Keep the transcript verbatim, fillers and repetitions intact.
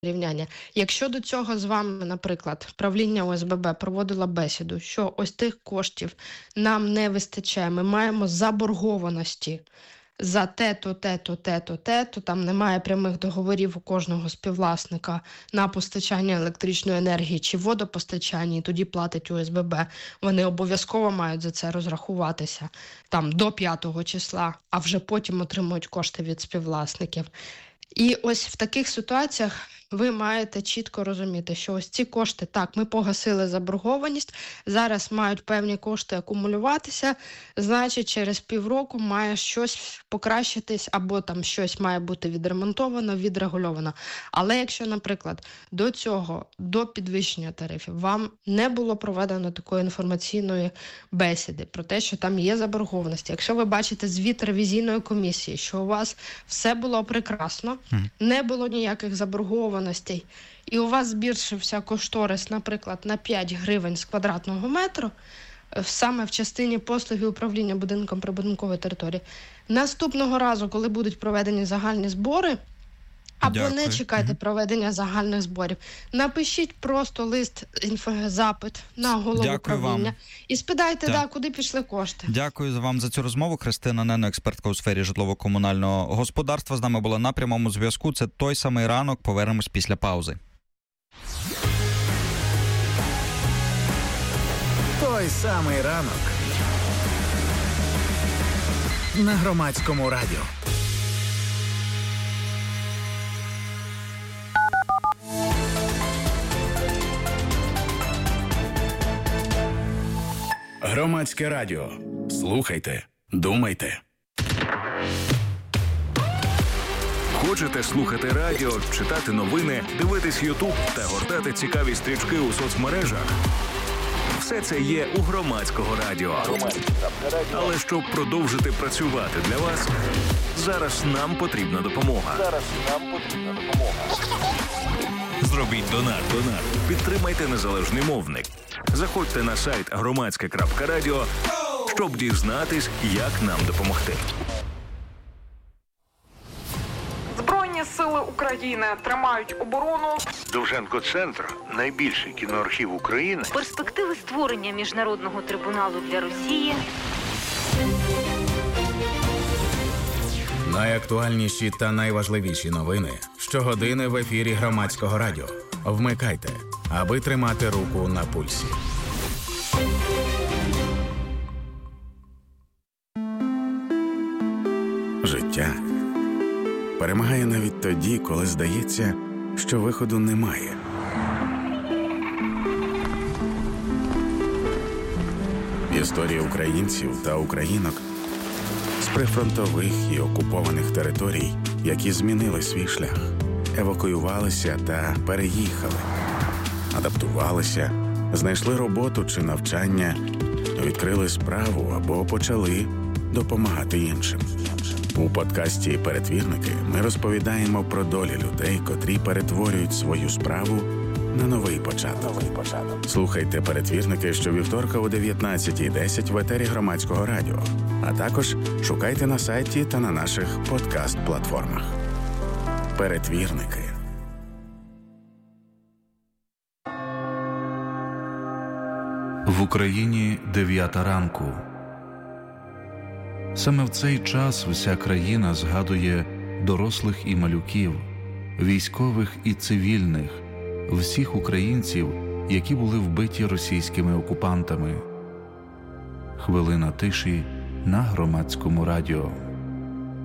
порівняння. Якщо до цього з вами, наприклад, правління О С Б Б проводило бесіду, що ось тих коштів нам не вистачає, ми маємо заборгованості за те-то, те-то, те-то, те-то, там немає прямих договорів у кожного співвласника на постачання електричної енергії чи водопостачання, і тоді платить О С Б Б, вони обов'язково мають за це розрахуватися там до п'ятого числа, а вже потім отримують кошти від співвласників. І ось в таких ситуаціях ви маєте чітко розуміти, що ось ці кошти, так, ми погасили заборгованість, зараз мають певні кошти акумулюватися, значить через півроку має щось покращитись або там щось має бути відремонтовано, відрегульовано. Але якщо, наприклад, до цього, до підвищення тарифів, вам не було проведено такої інформаційної бесіди про те, що там є заборгованості, якщо ви бачите звіт ревізійної комісії, що у вас все було прекрасно, не було ніяких заборгованостей, і у вас збільшився кошторис, наприклад, на п'ять гривень з квадратного метру, саме в частині послуги управління будинком прибудинкової території. Наступного разу, коли будуть проведені загальні збори, або Дякую. не чекайте проведення загальних зборів, напишіть просто лист, інфозапит на голову Дякую управління вам. і спитайте, Так. да, куди пішли кошти. Дякую вам за цю розмову. Христина Нено, експертка у сфері житлово-комунального господарства, з нами була на прямому зв'язку. Це той самий ранок. Повернемось після паузи. Той самий ранок на Громадському радіо. Громадське радіо. Слухайте, думайте. Хочете слухати радіо, читати новини, дивитись Ютуб та гортати цікаві стрічки у соцмережах? Все це є у Громадського радіо. Але щоб продовжити працювати для вас, зараз нам потрібна допомога. Зараз нам потрібна допомога. Зробіть донат. Донат. Підтримайте незалежний мовник. Заходьте на сайт громадське крапка радіо, щоб дізнатись, як нам допомогти. Збройні сили України тримають оборону. Довженко-центр – найбільший кіноархів України. Перспективи створення міжнародного трибуналу для Росії. Найактуальніші та найважливіші новини щогодини в ефірі Громадського радіо. Вмикайте, аби тримати руку на пульсі. Життя перемагає навіть тоді, коли здається, що виходу немає. Історія українців та українок з прифронтових і окупованих територій, які змінили свій шлях, евакуювалися та переїхали, адаптувалися, знайшли роботу чи навчання, відкрили справу або почали допомагати іншим. У подкасті «Перетвірники» ми розповідаємо про долі людей, котрі перетворюють свою справу на новий початок. Слухайте «Перетвірники» щовівторка о дев'ятнадцятій десять в етері Громадського радіо, а також шукайте на сайті та на наших подкаст-платформах. «Перетвірники». В Україні дев'ята ранку. Саме в цей час вся країна згадує дорослих і малюків, військових і цивільних, всіх українців, які були вбиті російськими окупантами. Хвилина тиші на Громадському радіо.